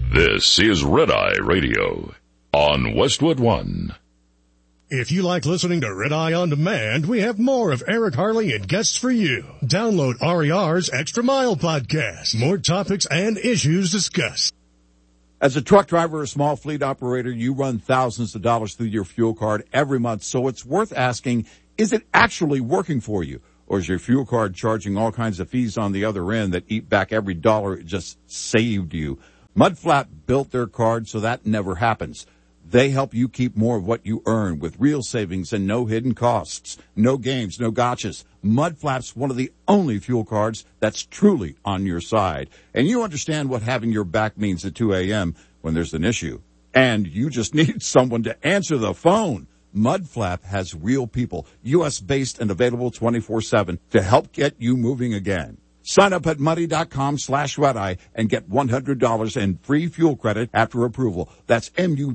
This is Red Eye Radio on Westwood One. If you like listening to Red Eye On Demand, we have more of Eric Harley and guests for you. Download RER's Extra Mile podcast. More topics and issues discussed. As a truck driver or small fleet operator, you run thousands of dollars through your fuel card every month, so it's worth asking, is it actually working for you? Or is your fuel card charging all kinds of fees on the other end that eat back every dollar it just saved you? Mudflap built their card so that never happens. They help you keep more of what you earn with real savings and no hidden costs. No games, no gotchas. Mudflap's one of the only fuel cards that's truly on your side. And you understand what having your back means at 2 a.m. when there's an issue. And you just need someone to answer the phone. Mudflap has real people, U.S.-based and available 24/7 to help get you moving again. Sign up at muddy.com/redeye and get $100 in free fuel credit after approval. That's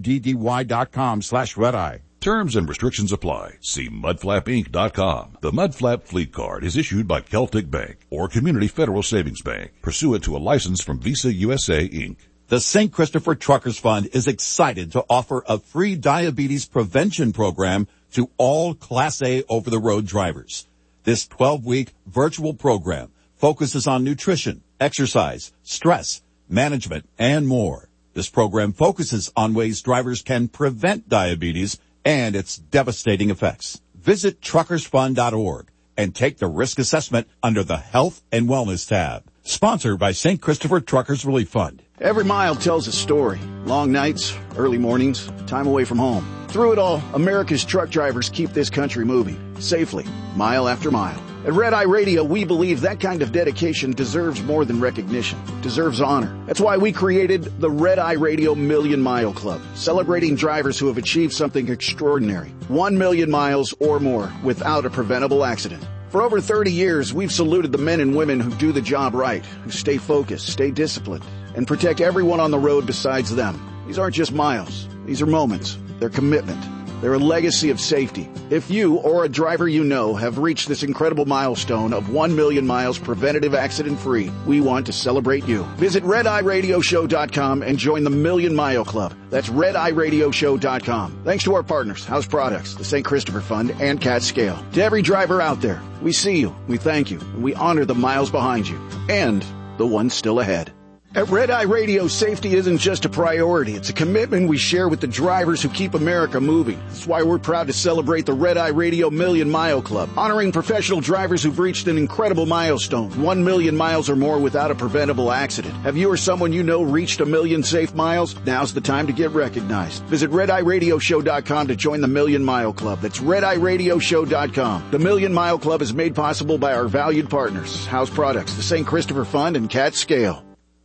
MUDDY.com/redeye. Terms and restrictions apply. See mudflapinc.com. The Mudflap Fleet Card is issued by Celtic Bank or Community Federal Savings Bank, pursuant to a license from Visa USA, Inc. The St. Christopher Truckers Fund is excited to offer a free diabetes prevention program to all Class A over-the-road drivers. This 12-week virtual program focuses on nutrition, exercise, stress, management, and more. This program focuses on ways drivers can prevent diabetes and its devastating effects. Visit truckersfund.org and take the risk assessment under the Health and Wellness tab. Sponsored by St. Christopher Truckers Relief Fund. Every mile tells a story. Long nights, early mornings, time away from home. Through it all, America's truck drivers keep this country moving, safely, mile after mile. At Red Eye Radio, we believe that kind of dedication deserves more than recognition, deserves honor. That's why we created the Red Eye Radio Million Mile Club, celebrating drivers who have achieved something extraordinary. 1 million miles or more without a preventable accident. For over 30 years, we've saluted the men and women who do the job right, who stay focused, stay disciplined, and protect everyone on the road besides them. These aren't just miles. These are moments. They're commitment. They're a legacy of safety. If you or a driver you know have reached this incredible milestone of 1 million miles preventative accident-free, we want to celebrate you. Visit RedEyeRadioShow.com and join the Million Mile Club. That's RedEyeRadioShow.com. Thanks to our partners, House Products, the St. Christopher Fund, and Cat Scale. To every driver out there, we see you, we thank you, and we honor the miles behind you, and the ones still ahead. At Red Eye Radio, safety isn't just a priority. It's a commitment we share with the drivers who keep America moving. That's why we're proud to celebrate the Red Eye Radio Million Mile Club, honoring professional drivers who've reached an incredible milestone, 1 million miles or more without a preventable accident. Have you or someone you know reached 1 million safe miles? Now's the time to get recognized. Visit RedEyeRadioShow.com to join the Million Mile Club. That's RedEyeRadioShow.com. The Million Mile Club is made possible by our valued partners, House Products, the St. Christopher Fund, and Cat Scale.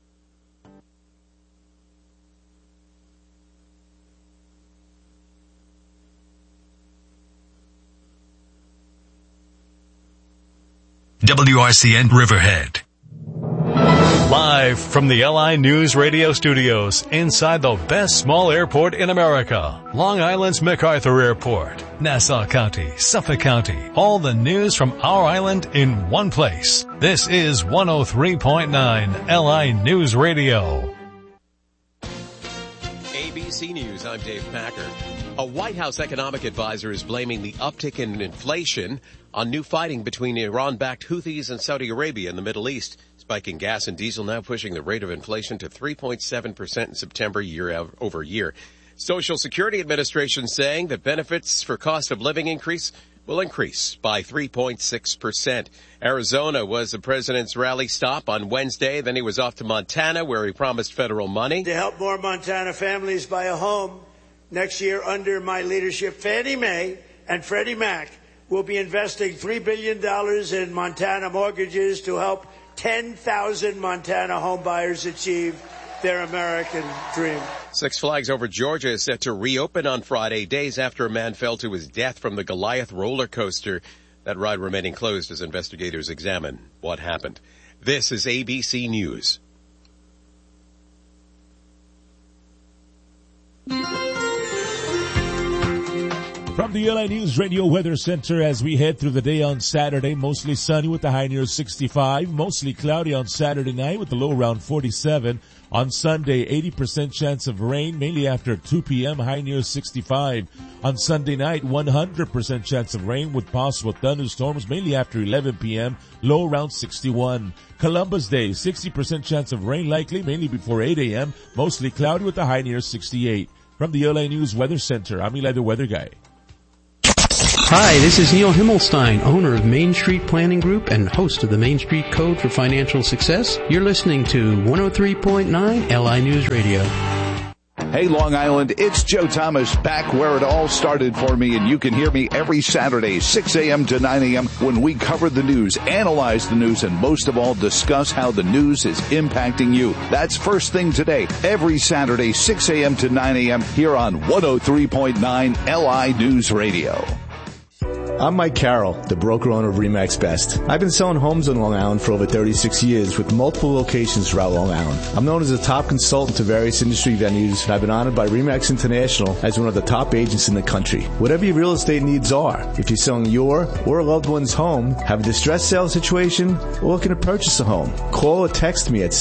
WRCN Riverhead. Live from the LI News Radio studios inside the best small airport in America, Long Island's MacArthur Airport, Nassau County, Suffolk County. All the news from our island in one place. This is 103.9 LI News Radio. ABC News, I'm Dave Packer. A White House economic advisor is blaming the uptick in inflation on new fighting between Iran-backed Houthis and Saudi Arabia in the Middle East. Spiking gas and diesel now pushing the rate of inflation to 3.7% in September year over year. Social Security Administration saying that benefits for cost of living increase will increase by 3.6%. Arizona was the president's rally stop on Wednesday. Then he was off to Montana, where he promised federal money to help more Montana families buy a home next year under my leadership. Fannie Mae and Freddie Mac will be investing $3 billion in Montana mortgages to help 10,000 Montana home buyers achieve their American dream. Six Flags Over Georgia is set to reopen on Friday, days after a man fell to his death from the Goliath roller coaster. That ride remaining closed as investigators examine what happened. This is ABC News. From the LA News Radio Weather Center, as we head through the day on Saturday, mostly sunny with the high near 65, mostly cloudy on Saturday night with the low around 47. On Sunday, 80% chance of rain, mainly after 2 p.m., high near 65. On Sunday night, 100% chance of rain with possible thunderstorms, mainly after 11 p.m., low around 61. Columbus Day, 60% chance of rain likely, mainly before 8 a.m., mostly cloudy with a high near 68. From the LA News Weather Center, I'm Eli the Weather Guy. Hi, this is Neil Himmelstein, owner of Main Street Planning Group and host of the Main Street Code for Financial Success. You're listening to 103.9 LI News Radio. Hey, Long Island, it's Joe Thomas back where it all started for me, and you can hear me every Saturday, 6 a.m. to 9 a.m. when we cover the news, analyze the news, and most of all, discuss how the news is impacting you. That's First Thing Today, every Saturday, 6 a.m. to 9 a.m. here on 103.9 LI News Radio. I'm Mike Carroll, the broker owner of RE/MAX Best. I've been selling homes on Long Island for over 36 years with multiple locations throughout Long Island. I'm known as a top consultant to various industry venues, and I've been honored by RE/MAX International as one of the top agents in the country. Whatever your real estate needs are, if you're selling your or a loved one's home, have a distressed sale situation, or looking to purchase a home, call or text me at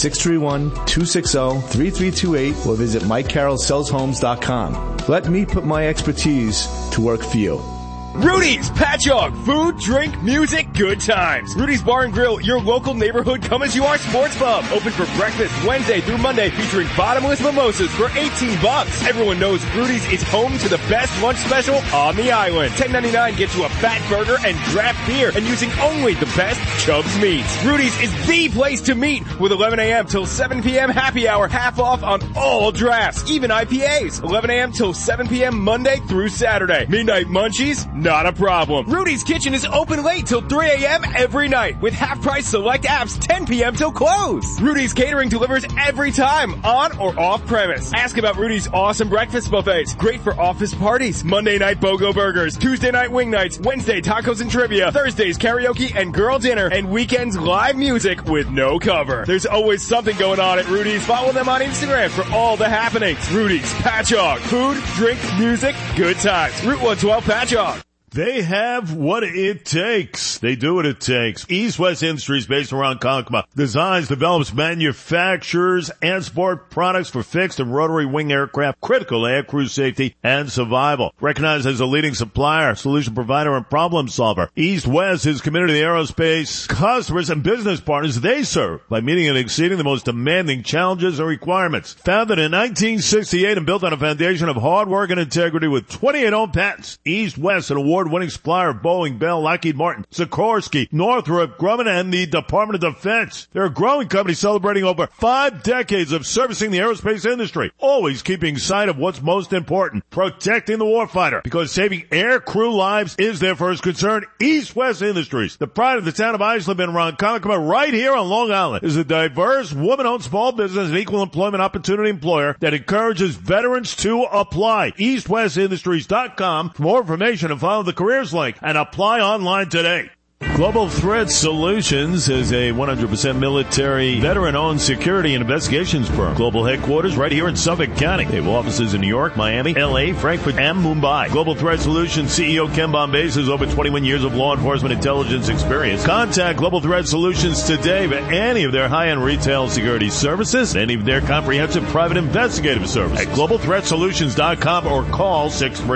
631-260-3328 or visit MikeCarrollSellsHomes.com. Let me put my expertise to work for you. Rudy's Patchogue. Food, drink, music, good times. Rudy's Bar and Grill, your local neighborhood come-as-you-are sports pub. Open for breakfast Wednesday through Monday, featuring bottomless mimosas for $18. Everyone knows Rudy's is home to the best lunch special on the island. $10.99 gets you a fat burger and draft beer, and using only the best Chubb's meats. Rudy's is the place to meet with 11 a.m. till 7 p.m. happy hour, half off on all drafts, even IPAs. 11 a.m. till 7 p.m. Monday through Saturday. Midnight munchies? Not a problem. Rudy's Kitchen is open late till 3 a.m. every night with half-price select apps 10 p.m. till close. Rudy's Catering delivers every time, on or off premise. Ask about Rudy's awesome breakfast buffets. Great for office parties. Monday night BOGO burgers. Tuesday night wing nights. Wednesday tacos and trivia. Thursdays karaoke and girl dinner. And weekends live music with no cover. There's always something going on at Rudy's. Follow them on Instagram for all the happenings. Rudy's Patchogue. Food, drink, music, good times. Route 112 Patchogue. They have what it takes. They do what it takes. East West Industries, based around Konkoma, designs, develops, manufactures, and support products for fixed and rotary wing aircraft, critical air crew safety and survival. Recognized as a leading supplier, solution provider, and problem solver, East West is committed to the aerospace customers and business partners they serve by meeting and exceeding the most demanding challenges and requirements. Founded in 1968 and built on a foundation of hard work and integrity with 28 owned patents, East West, an award-winning supplier of Boeing, Bell, Lockheed Martin, Sikorsky, Northrop Grumman, and the Department of Defense. They're a growing company celebrating over 5 decades of servicing the aerospace industry, always keeping sight of what's most important, protecting the warfighter, because saving air crew lives is their first concern. East West Industries, the pride of the town of Islip and Ronkonkoma, right here on Long Island, is a diverse, woman-owned small business and equal employment opportunity employer that encourages veterans to apply. EastWestIndustries.com for more information and follow the careers link and apply online today. Global Threat Solutions is a 100% military, veteran-owned security and investigations firm. Global headquarters right here in Suffolk County. They have offices in New York, Miami, L.A., Frankfurt, and Mumbai. Global Threat Solutions CEO Ken Bombase has over 21 years of law enforcement intelligence experience. Contact Global Threat Solutions today for any of their high-end retail security services, any of their comprehensive private investigative services at globalthreatsolutions.com or call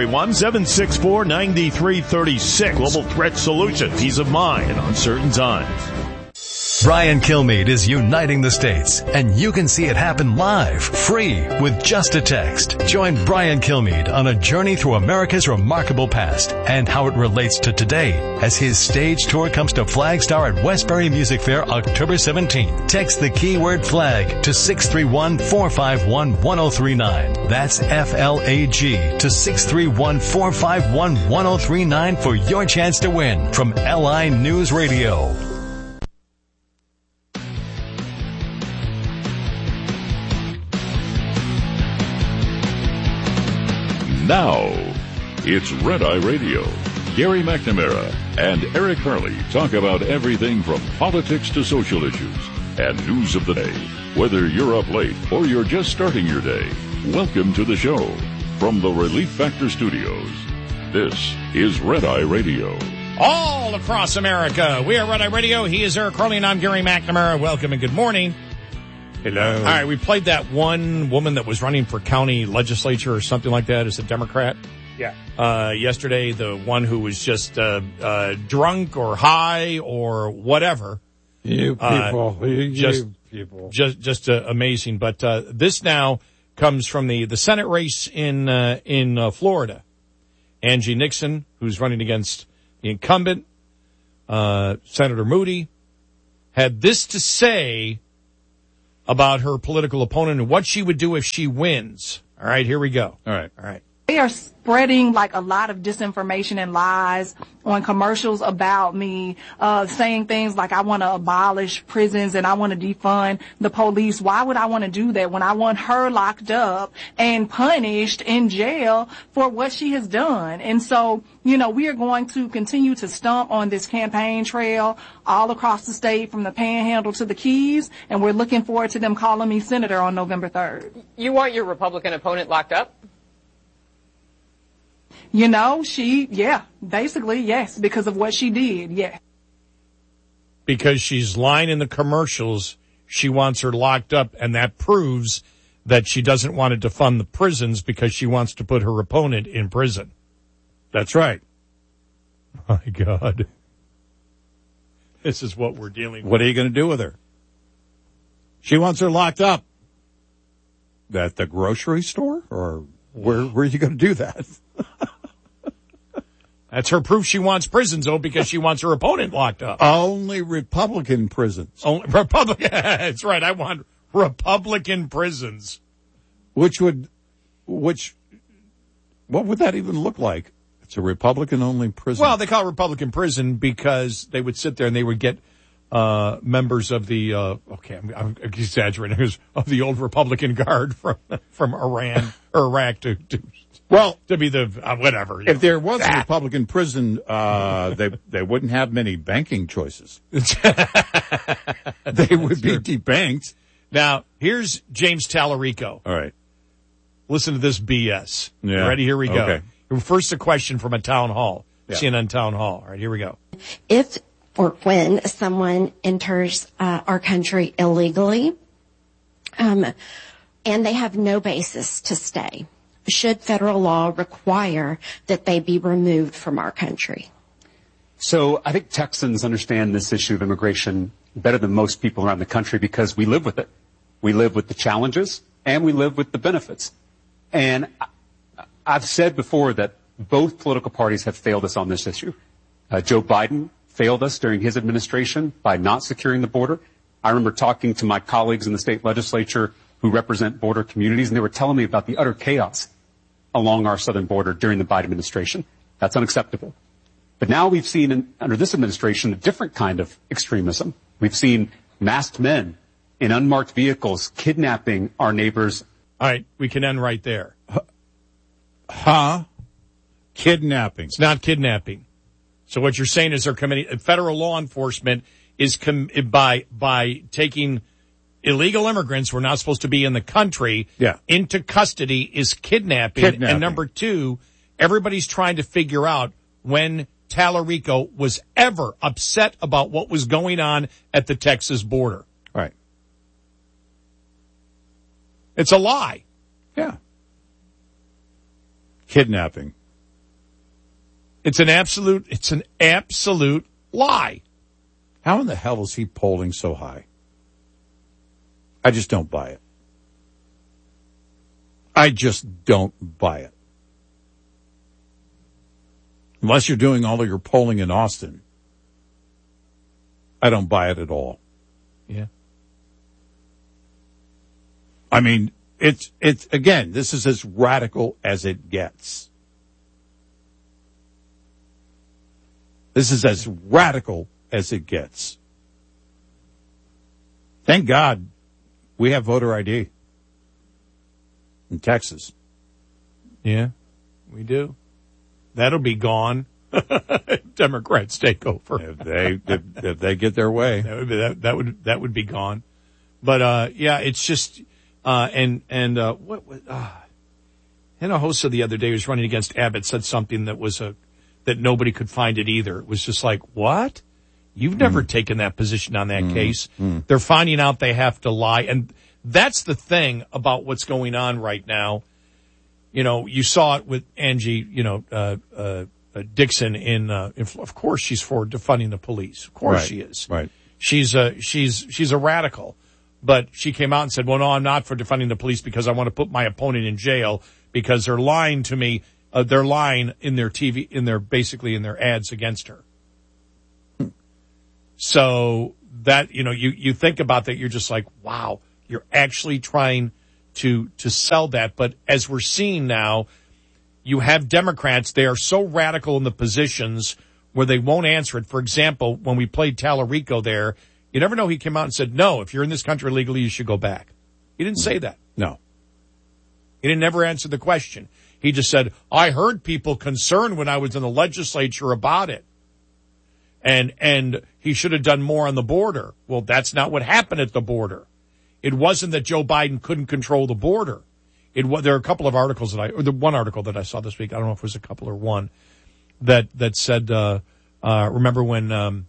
631-764-9336. Global Threat Solutions. Peace of mind in uncertain times. Brian Kilmeade is uniting the states, and you can see it happen live, free, with just a text. Join Brian Kilmeade on a journey through America's remarkable past and how it relates to today as his stage tour comes to Flagstar at Westbury Music Fair October 17th. Text the keyword FLAG to 631-451-1039. That's FLAG to 631-451-1039 for your chance to win from LI News Radio. Now, it's Red Eye Radio. Gary McNamara and Eric Harley talk about everything from politics to social issues and news of the day. Whether you're up late or you're just starting your day, welcome to the show. From the Relief Factor Studios, This is Red Eye Radio. All across America, we are Red Eye Radio. He is Eric Curley, and I'm Gary McNamara. Welcome and good morning. Hello. All right, we played that one woman that was running for county legislature or something like that as a Democrat. Yeah. Yesterday, the one who was just drunk or high or whatever. You people. Just amazing. But this now comes from the Senate race in Florida. Angie Nixon, who's running against the incumbent, Senator Moody, had this to say about her political opponent and what she would do if she wins. All right, here we go. All right. They are spreading like a lot of disinformation and lies on commercials about me, saying things like I want to abolish prisons and I want to defund the police. Why would I want to do that when I want her locked up and punished in jail for what she has done? And so, we are going to continue to stomp on this campaign trail all across the state from the Panhandle to the Keys, and we're looking forward to them calling me senator on November 3rd. You want your Republican opponent locked up? Basically, yes, because of what she did, yeah. Because she's lying in the commercials, she wants her locked up, and that proves that she doesn't want to defund the prisons because she wants to put her opponent in prison. That's right. My God. This is what we're dealing with. What are you going to do with her? She wants her locked up. At the grocery store? Or where are you going to do that? That's her proof she wants prisons, though, because she wants her opponent locked up. Only Republican prisons. Only Republican. That's right. I want Republican prisons. What would that even look like? It's a Republican-only prison. Well, they call it Republican prison because they would sit there and they would get members of the I'm exaggerating, of the old Republican Guard from Iran or Iraq to be the whatever. If there was a Republican prison, they wouldn't have many banking choices. They would be debanked. Now, here's James Tallarico. All right. Listen to this BS. Yeah. Ready? Here we go. Okay. First, a question from a town hall. Yeah. CNN town hall. All right, here we go. If or when someone enters our country illegally, and they have no basis to stay, should federal law require that they be removed from our country? So I think Texans understand this issue of immigration better than most people around the country because we live with it. We live with the challenges and we live with the benefits. And I've said before that both political parties have failed us on this issue. Joe Biden failed us during his administration by not securing the border. I remember talking to my colleagues in the state legislature who represent border communities, and they were telling me about the utter chaos along our southern border during the Biden administration. That's unacceptable. But now we've seen under this administration a different kind of extremism. We've seen masked men in unmarked vehicles kidnapping our neighbors. All right, we can end right there. Kidnapping. It's not kidnapping. So what you're saying is they're committing, federal law enforcement is by taking illegal immigrants who are not supposed to be in the country into custody is kidnapping. And number two, everybody's trying to figure out when Tallarico was ever upset about what was going on at the Texas border. Right. It's a lie. Yeah. Kidnapping. It's an absolute lie. How in the hell is he polling so high? I just don't buy it. I just don't buy it. Unless you're doing all of your polling in Austin, I don't buy it at all. Yeah. I mean, it's again, this is as radical as it gets. This is as radical as it gets. Thank God we have voter ID in Texas. Yeah, we do. That'll be gone. Democrats take over. If they get their way, that would be gone. But it's just what was Hinojosa the other day who was running against Abbott said something that was that nobody could find it either. It was just like, what? You've never taken that position on that case. They're finding out they have to lie. And that's the thing about what's going on right now. You saw it with Angie, Dixon of course she's for defunding the police. Of course she is. Right. She's a radical. But she came out and said, well, no, I'm not for defunding the police because I want to put my opponent in jail because they're lying to me. They're lying in their basically in their ads against her. So that, you think about that, you're just like, wow, you're actually trying to sell that. But as we're seeing now, you have Democrats, they are so radical in the positions where they won't answer it. For example, when we played Tallarico there, you never know, he came out and said, no, if you're in this country illegally, you should go back. He didn't say that. No. He didn't never answer the question. He just said, I heard people concerned when I was in the legislature about it. And he should have done more on the border. Well, that's not what happened at the border. It wasn't that Joe Biden couldn't control the border. There are a couple of articles one article that I saw this week, I don't know if it was a couple or one, that said, remember when,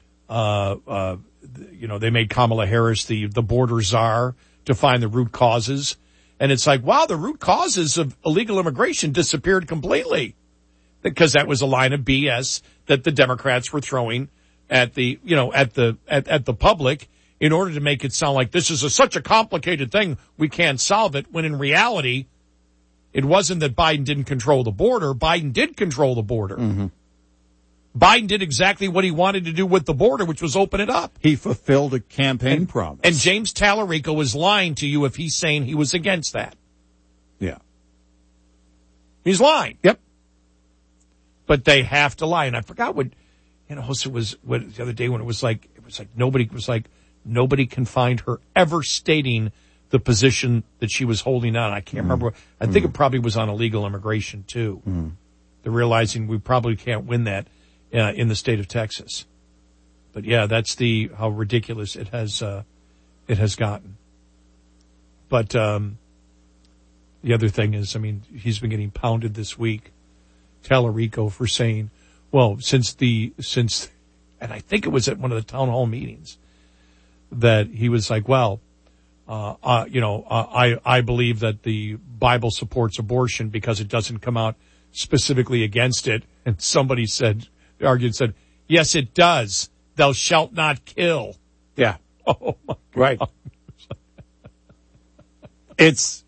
they made Kamala Harris the border czar to find the root causes. And it's like, wow, the root causes of illegal immigration disappeared completely. Because that was a line of BS that the Democrats were throwing at the public in order to make it sound like this is such a complicated thing, we can't solve it, when in reality, it wasn't that Biden didn't control the border. Biden did control the border. Mm-hmm. Biden did exactly what he wanted to do with the border, which was open it up. He fulfilled a campaign promise. And James Tallarico was lying to you if he's saying he was against that. Yeah. He's lying. Yep. But they have to lie. And I forgot what the other day when it was like nobody can find her ever stating the position that she was holding on. I can't remember. I think it probably was on illegal immigration too. They're realizing we probably can't win that in the state of Texas. But yeah, that's how ridiculous it has gotten. But the other thing is, he's been getting pounded this week, Tallarico, for saying, well, since and I think it was at one of the town hall meetings that he was like, well, I believe that the Bible supports abortion because it doesn't come out specifically against it. And somebody argued, yes, it does. Thou shalt not kill. Yeah. Oh my God. Right. It's,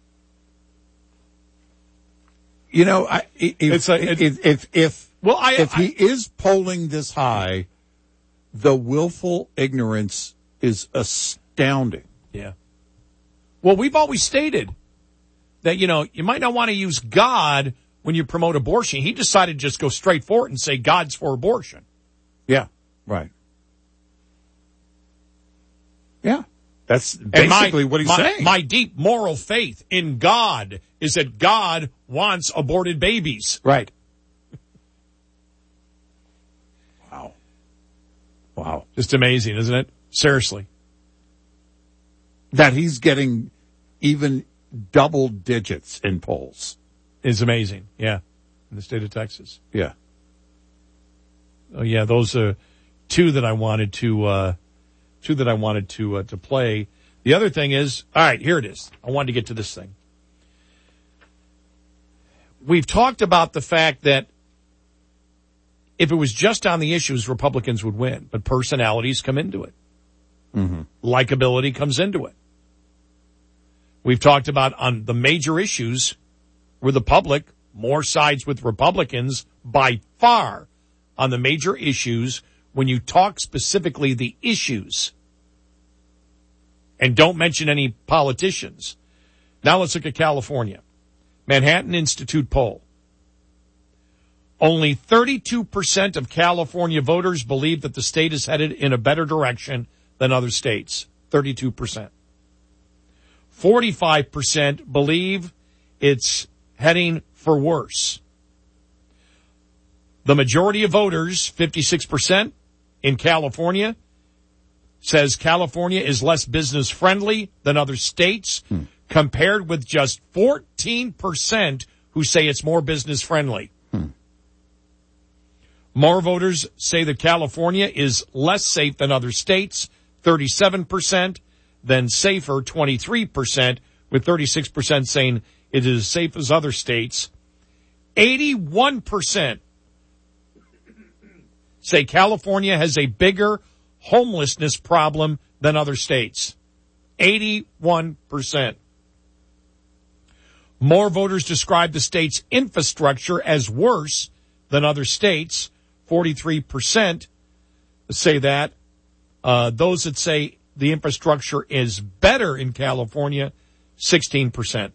if he is polling this high, the willful ignorance is astounding. Yeah. Well, we've always stated that, you might not want to use God when you promote abortion. He decided to just go straight for it and say God's for abortion. Yeah. Right. Yeah. That's basically what he's saying. My deep moral faith in God is that God wants aborted babies. Right. Wow. Just amazing, isn't it? Seriously. That he's getting even double digits in polls is amazing. Yeah. In the state of Texas. Yeah. Oh yeah, those are two that I wanted to play. The other thing is, all right, here it is. I wanted to get to this thing. We've talked about the fact that if it was just on the issues, Republicans would win, but personalities come into it. Mm-hmm. Likability comes into it. We've talked about on the major issues where the public more sides with Republicans by far on the major issues when you talk specifically the issues and don't mention any politicians. Now let's look at California. Manhattan Institute poll. Only 32% of California voters believe that the state is headed in a better direction than other states. 32%. 45% believe it's heading for worse. The majority of voters, 56% in California, says California is less business friendly than other states, compared with just 14% who who say it's more business friendly. More voters say that California is less safe than other states, 37%, than safer, 23%, with 36% saying it is as safe as other states. 81% say California has a bigger homelessness problem than other states. 81%. More voters describe the state's infrastructure as worse than other states. 43% say that. Those that say the infrastructure is better in California, 16%.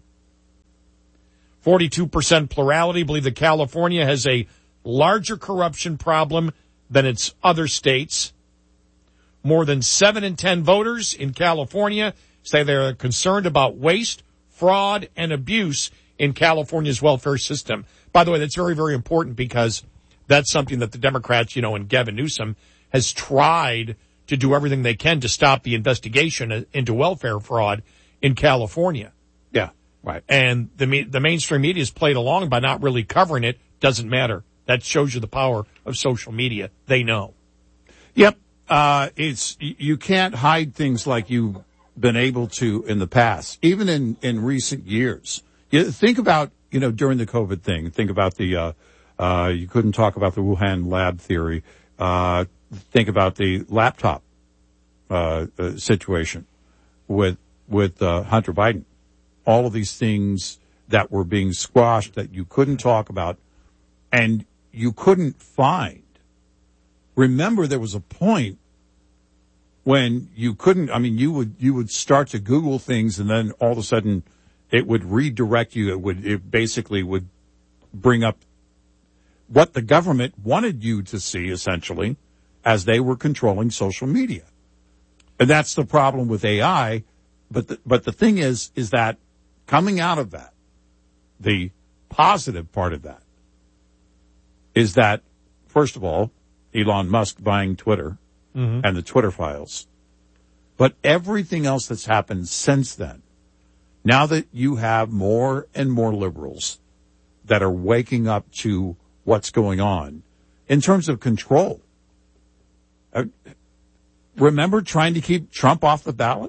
42% plurality believe that California has a larger corruption problem than its other states. More than 7 in 10 voters in California say they're concerned about waste, fraud, and abuse in California's welfare system. By the way, that's very, very important because that's something that the Democrats, and Gavin Newsom has tried to do everything they can to stop the investigation into welfare fraud in California. Yeah, right. And the mainstream media has played along by not really covering it. Doesn't matter. That shows you the power of social media. They know. Yep. You can't hide things like you've been able to in the past, even in recent years. Think about, during the COVID thing, think about you couldn't talk about the Wuhan lab theory. Think about the laptop situation with Hunter Biden. All of these things that were being squashed that you couldn't talk about and you couldn't find. Remember, there was a point when you couldn't. I mean, you would start to Google things, and then all of a sudden, it would redirect you. It basically would bring up what the government wanted you to see, essentially, as they were controlling social media. And that's the problem with AI. But the thing is that coming out of that, the positive part of that is that, first of all, Elon Musk buying Twitter and the Twitter files. But everything else that's happened since then, now that you have more and more liberals that are waking up to what's going on in terms of control. Remember trying to keep Trump off the ballot?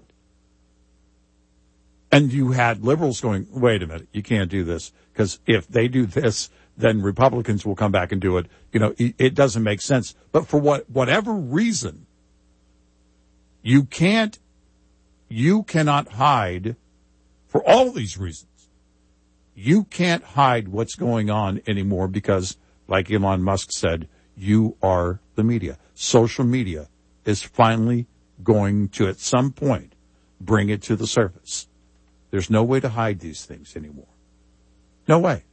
And you had liberals going, wait a minute, you can't do this, because if they do this, then Republicans will come back and do it. It doesn't make sense. But for whatever reason, you cannot hide, for all these reasons, you can't hide what's going on anymore because, like Elon Musk said, you are the media. Social media is finally going to, at some point, bring it to the surface. There's no way to hide these things anymore. No way.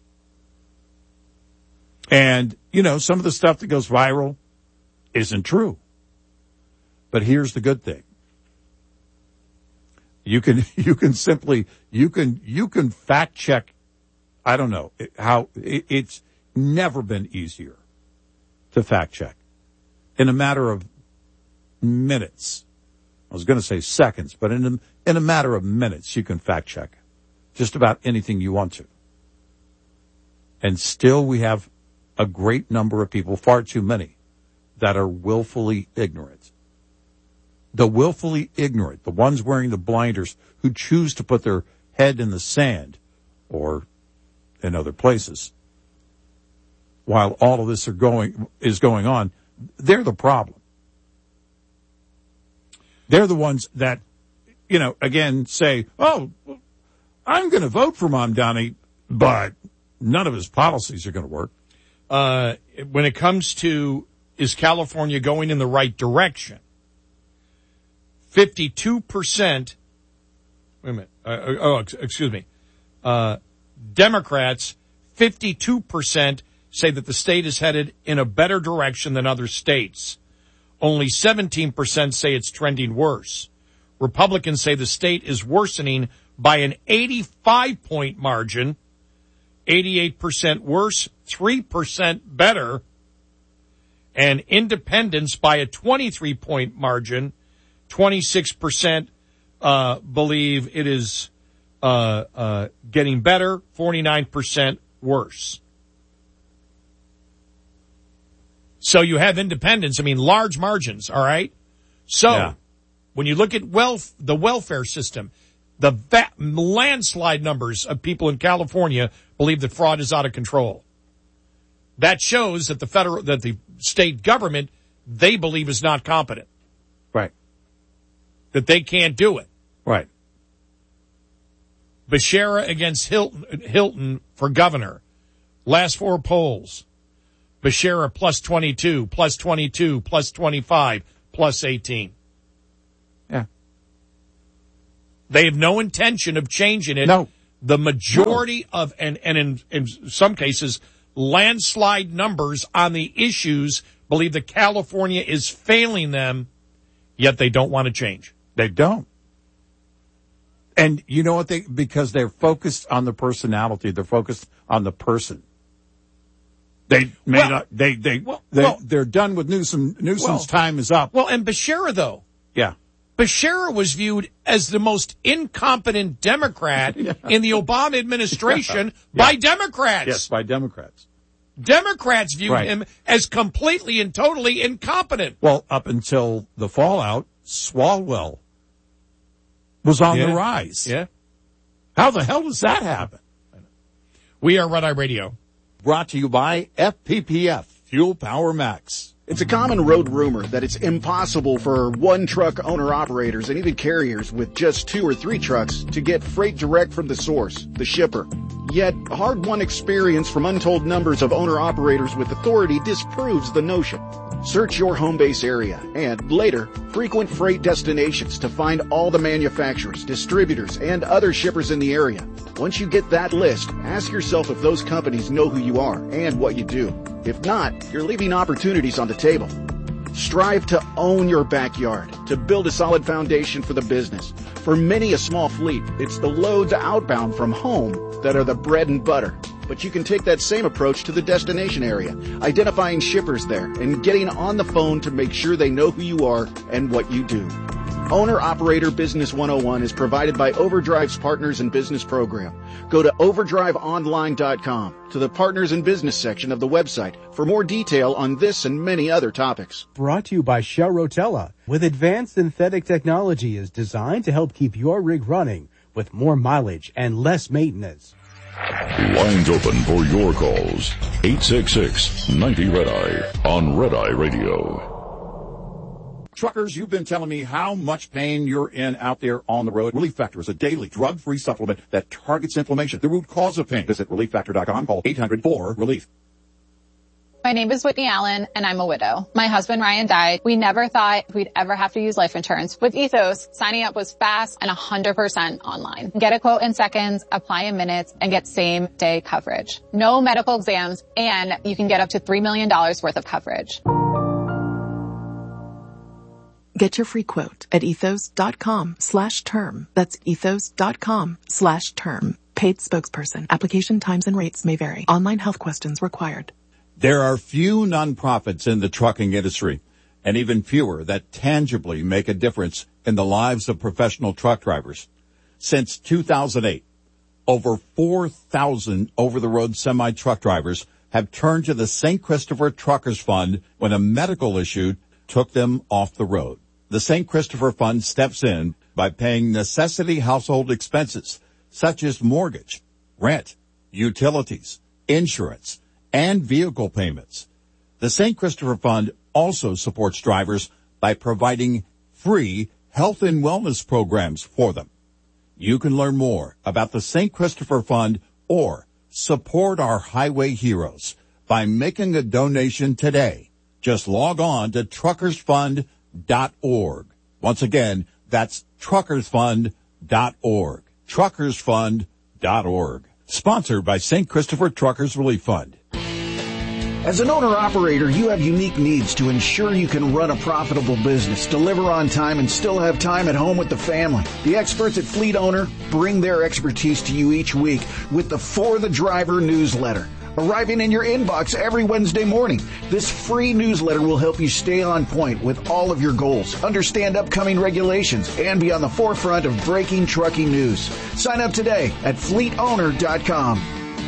And, some of the stuff that goes viral isn't true. But here's the good thing. You can fact check. I don't know how it's never been easier to fact check in a matter of minutes. I was going to say seconds, but in a matter of minutes, you can fact check just about anything you want to. And still we have a great number of people, far too many, that are willfully ignorant. The willfully ignorant, the ones wearing the blinders who choose to put their head in the sand or in other places while all of this is going on, they're the problem. They're the ones that, again say, oh, I'm going to vote for Mamdani, but none of his policies are going to work. When it comes to, is California going in the right direction? 52%, wait a minute, excuse me, Democrats, 52% say that the state is headed in a better direction than other states. Only 17% say it's trending worse. Republicans say the state is worsening by an 85-point margin, 88% worse, 3% better, and independents by a 23-point margin, 26% believe it is getting better, 49% worse. So you have independents, large margins, all right? So when you look at the welfare system, the landslide numbers of people in California believe that fraud is out of control. That shows that the state government, they believe is not competent. Right. That they can't do it. Right. Becerra against Hilton for governor. Last 4 polls. Becerra plus 22, plus 22, plus 25, plus 18. Yeah. They have no intention of changing it. No. The majority of, and in some cases, landslide numbers on the issues believe that California is failing them, yet they don't want to change. They don't. And you know what? Because they're focused on the personality. They're focused on the person. They're done with Newsom. Newsom's time is up. Well, and Becerra, though. Yeah. Becerra was viewed as the most incompetent Democrat in the Obama administration by Democrats. Yes, by Democrats. Democrats viewed him as completely and totally incompetent. Well, up until the fallout, Swalwell was on the rise. Yeah. How the hell does that happen? We are Red Eye Radio. Brought to you by FPPF, Fuel Power Max. It's a common road rumor that it's impossible for one truck owner-operators and even carriers with just 2 or 3 trucks to get freight direct from the source, the shipper. Yet, hard-won experience from untold numbers of owner-operators with authority disproves the notion. Search your home base area and, later, frequent freight destinations to find all the manufacturers, distributors, and other shippers in the area. Once you get that list, ask yourself if those companies know who you are and what you do. If not, you're leaving opportunities on the table. Strive to own your backyard, to build a solid foundation for the business. For many a small fleet, it's the loads outbound from home that are the bread and butter. But you can take that same approach to the destination area, identifying shippers there and getting on the phone to make sure they know who you are and what you do. Owner-Operator Business 101 is provided by Overdrive's Partners in Business program. Go to overdriveonline.com to the Partners in Business section of the website for more detail on this and many other topics. Brought to you by Shell Rotella. With advanced synthetic technology is designed to help keep your rig running with more mileage and less maintenance. Lines open for your calls. 866-90-RED-EYE on Red Eye Radio. Truckers, you've been telling me how much pain you're in out there on the road. Relief Factor is a daily drug-free supplement that targets inflammation, the root cause of pain. Visit ReliefFactor.com. Call 800-4-RELIEF. My name is Whitney Allen, and I'm a widow. My husband, Ryan, died. We never thought we'd ever have to use life insurance. With Ethos, signing up was fast and 100% online. Get a quote in seconds, apply in minutes, and get same-day coverage. No medical exams, and you can get up to $3 million worth of coverage. Get your free quote at ethos.com/term. That's ethos.com/term. Paid spokesperson. Application times and rates may vary. Online health questions required. There are few nonprofits in the trucking industry, and even fewer that tangibly make a difference in the lives of professional truck drivers. Since 2008, over 4,000 over-the-road semi-truck drivers have turned to the St. Christopher Truckers Fund when a medical issue took them off the road. The St. Christopher Fund steps in by paying necessity household expenses such as mortgage, rent, utilities, insurance, and vehicle payments. The St. Christopher Fund also supports drivers by providing free health and wellness programs for them. You can learn more about the St. Christopher Fund or support our highway heroes by making a donation today. Just log on to truckersfund.org. Once again, that's truckersfund.org. Truckersfund.org. Sponsored by St. Christopher Truckers Relief Fund. As an owner-operator, you have unique needs to ensure you can run a profitable business, deliver on time, and still have time at home with the family. The experts at Fleet Owner bring their expertise to you each week with the For the Driver newsletter. arriving in your inbox every Wednesday morning. This free newsletter will help you stay on point with all of your goals, understand upcoming regulations, and be on the forefront of breaking trucking news. Sign up today at fleetowner.com.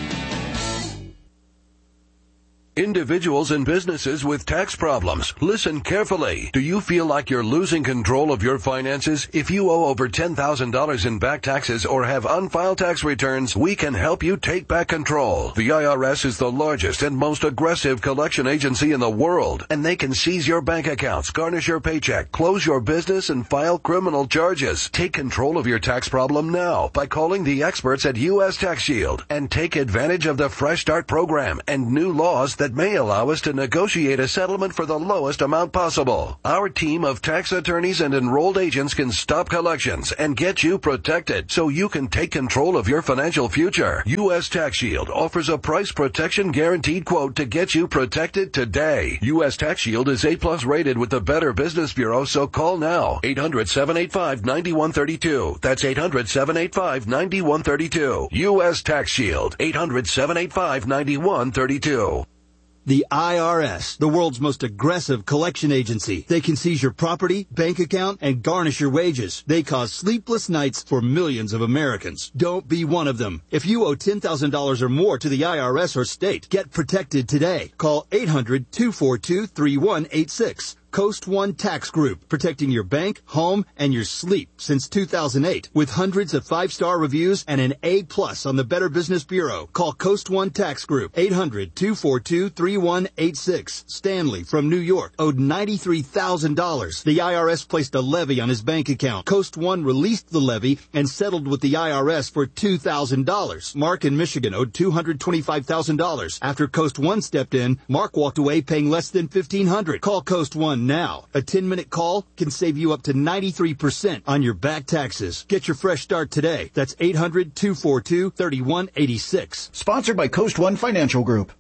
Individuals and businesses with tax problems, listen carefully. Do you feel like you're losing control of your finances? If you owe over $10,000 in back taxes or have unfiled tax returns, we can help you take back control. The IRS is the largest and most aggressive collection agency in the world, and they can seize your bank accounts, garnish your paycheck, close your business, and file criminal charges. Take control of your tax problem now by calling the experts at U.S. Tax Shield and take advantage of the Fresh Start program and new laws that may allow us to negotiate a settlement for the lowest amount possible. Our team of tax attorneys and enrolled agents can stop collections and get you protected so you can take control of your financial future. U.S. Tax Shield offers a price protection guaranteed quote to get you protected today. U.S. Tax Shield is A+ rated with the Better Business Bureau, so call now. 800-785-9132. That's 800-785-9132. U.S. Tax Shield. 800-785-9132. The IRS, the world's most aggressive collection agency. They can seize your property, bank account, and garnish your wages. They cause sleepless nights for millions of Americans. Don't be one of them. If you owe $10,000 or more to the IRS or state, get protected today. Call 800-242-3186. Coast One Tax Group, protecting your bank, home, and your sleep since 2008. With hundreds of 5-star reviews and an A+ on the Better Business Bureau. Call Coast One Tax Group, 800-242-3186. Stanley from New York owed $93,000. The IRS placed a levy on his bank account. Coast One released the levy and settled with the IRS for $2,000. Mark in Michigan owed $225,000. After Coast One stepped in, Mark walked away paying less than $1,500. Call Coast One now. A 10-minute call can save you up to 93% on your back taxes. Get your fresh start today. That's 800-242-3186. Sponsored by Coast One Financial Group.